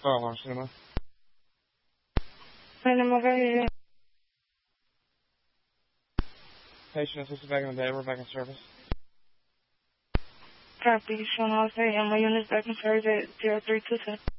Fire alarm cinema. Cinema, go ahead. Patient assisted back in the day. We're back in service. Copy. Sean Hall, say, my unit's back in service at 0327.